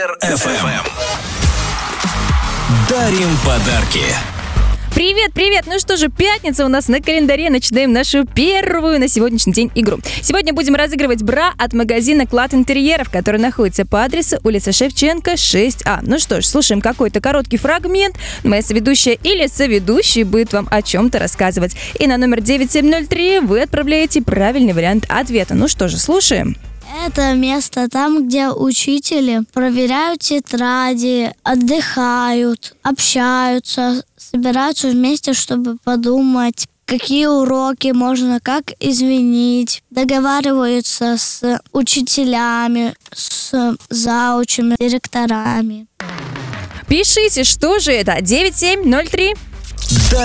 FM. Дарим подарки. Привет! Ну что же, пятница у нас на календаре. Начинаем нашу первую на сегодняшний день игру. Сегодня будем разыгрывать бра от магазина «Клад интерьеров», который находится по адресу улица Шевченко, 6А. Ну что ж, слушаем какой-то короткий фрагмент. Моя соведущая или соведущий будет вам о чем-то рассказывать. И на номер 9703 вы отправляете правильный вариант ответа. Ну что же, слушаем. Это место там, где учители проверяют тетради, отдыхают, общаются, собираются вместе, чтобы подумать, какие уроки можно как изменить, договариваются с учителями, с заучами, директорами. Пишите, что же это? 9703.